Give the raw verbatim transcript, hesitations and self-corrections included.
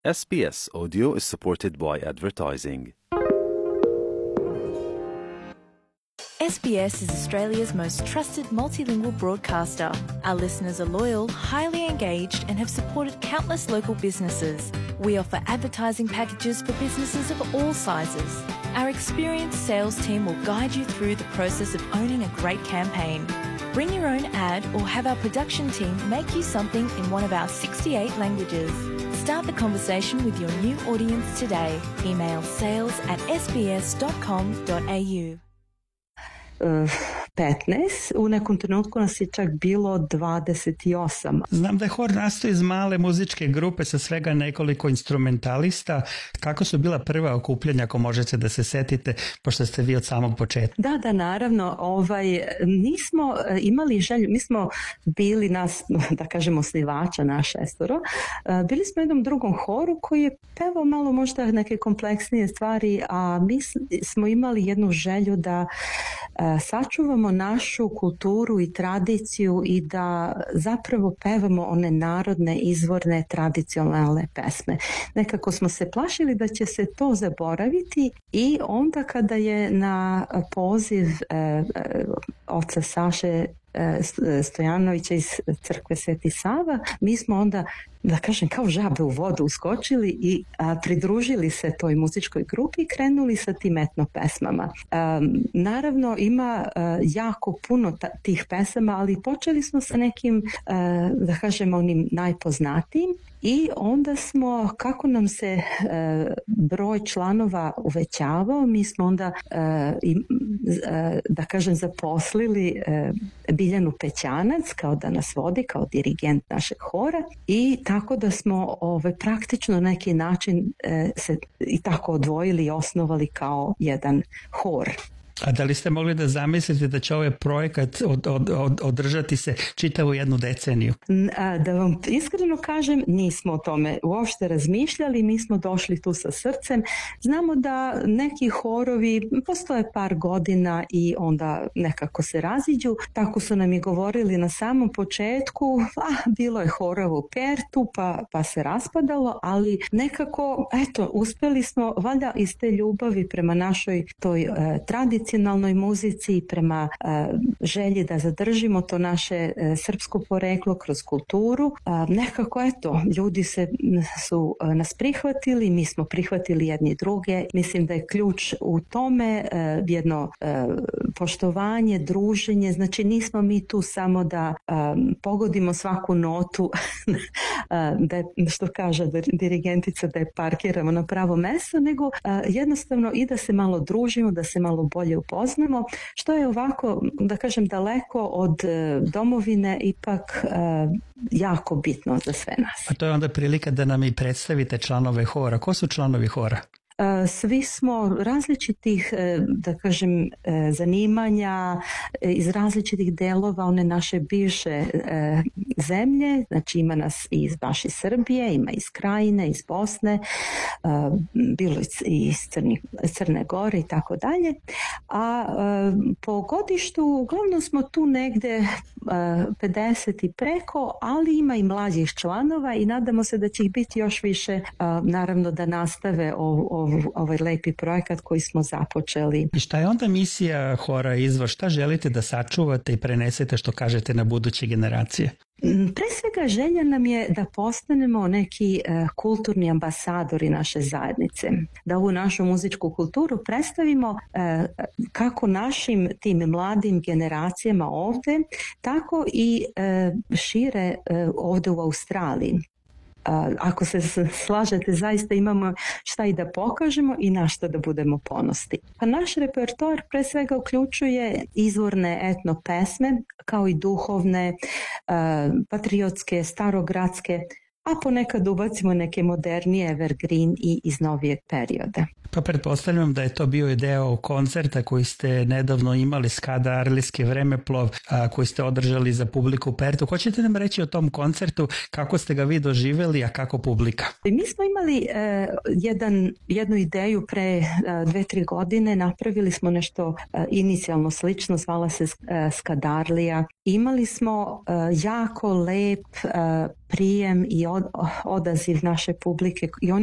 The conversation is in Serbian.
S B S Audio is supported by advertising. S B S is Australia's most trusted multilingual broadcaster. Our listeners are loyal, highly engaged, and have supported countless local businesses. We offer advertising packages for businesses of all sizes. Our experienced sales team will guide you through the process of owning a great campaign. Bring your own ad or have our production team make you something in one of our sixty-eight languages. Start the conversation with your new audience today. Email sales at s b s dot com dot a u. petnaest, u nekom trenutku nas je čak bilo dvadeset osam. Znam da je hor nastao iz male muzičke grupe sa svega nekoliko instrumentalista. Kako su bila prva okupljanja, ako možete da se setite, pošto ste vi od samog početka? Da, da, naravno. Ovaj, nismo imali želju, mi smo bili nas, da kažemo, osnivača, naš šestoro. Bili smo u jednom drugom horu koji je pevao malo možda neke kompleksnije stvari, a mi smo imali jednu želju da sačuvamo našu kulturu i tradiciju i da zapravo pevamo one narodne, izvorne, tradicionalne pesme. Nekako smo se plašili da će se to zaboraviti i onda kada je na poziv e, e, oca Saše Stojanovića iz crkve Sveti Sava, mi smo onda, da kažem, kao žabe u vodu uskočili i a, pridružili se toj muzičkoj grupi i krenuli sa tim etno pesmama. A, naravno ima a, jako puno ta, tih pesama, ali počeli smo sa nekim, a, da kažem, onim najpoznatijim. I onda smo, kako nam se e, broj članova uvećavao, mi smo onda, e, i, e, da kažem, zaposlili e, Biljanu Pećanac kao da nas vodi, kao dirigent našeg hora, i tako da smo ove, praktično na neki način e, se i tako odvojili i osnovali kao jedan hor. A da li ste mogli da zamislite da će ovaj projekat od, od, od, održati se čitavu jednu deceniju? Da vam iskreno kažem, nismo o tome uopšte razmišljali, mi smo došli tu sa srcem. Znamo da neki horovi postoje par godina i onda nekako se raziđu. Tako su nam i govorili na samom početku, a bilo je horova u Pertu pa, pa se raspadalo, ali nekako, eto, uspeli smo valjda iz te ljubavi prema našoj toj uh, tradiciji, nacionalnoj muzici, prema uh, želji da zadržimo to naše uh, srpsko poreklo kroz kulturu. Uh, nekako, eto, ljudi se, su uh, nas prihvatili, mi smo prihvatili jedni druge. Mislim da je ključ u tome uh, jedno uh, poštovanje, druženje. Znači nismo mi tu samo da um, pogodimo svaku notu, uh, da je, što kaže dirigentica, da je parkiramo na pravo mesto, nego uh, jednostavno i da se malo družimo, da se malo bolje upoznamo, što je ovako, da kažem, daleko od domovine ipak uh, jako bitno za sve nas. A to je onda prilika da nam i predstavite članove hora. Ko su članovi hora? Svi smo različitih, da kažem, zanimanja, iz različitih delova one naše bivše zemlje. Znači ima nas i iz baš iz Srbije, ima iz Krajine, iz Bosne, bilo i iz Crni, Crne Gore i tako dalje. A po godištu uglavnom smo tu negde pedeset i preko, ali ima i mlađih članova i nadamo se da će ih biti još više, naravno da nastave ovo ovaj lepi projekat koji smo započeli. I šta je onda misija hora Izvor? Šta želite da sačuvate i prenesete, što kažete, na buduće generacije? Pre svega želja nam je da postanemo neki uh, kulturni ambasadori naše zajednice, da ovu našu muzičku kulturu predstavimo uh, kako našim tim mladim generacijama ovde, tako i uh, šire uh, ovde u Australiji. Uh, ako se slažete, zaista imamo šta i da pokažemo i na šta da budemo ponosni. Pa naš repertoar pre svega uključuje izvorne etno pesme, kao i duhovne, uh, patriotske, starogradske, a ponekad ubacimo neke modernije evergreen i iz novijeg perioda. Pa pretpostavljam da je to bio i deo koncerta koji ste nedavno imali, Skada Arlijski vremeplov, a, koji ste održali za publiku u Pertu. Hoćete nam reći o tom koncertu, kako ste ga vi doživjeli, a kako publika? Mi smo imali e, jedan, jednu ideju pre e, dve, tri godine, napravili smo nešto e, inicijalno slično, zvala se e, Skadarlija. Imali smo e, jako lep e, prijem i od, odaziv naše publike i oni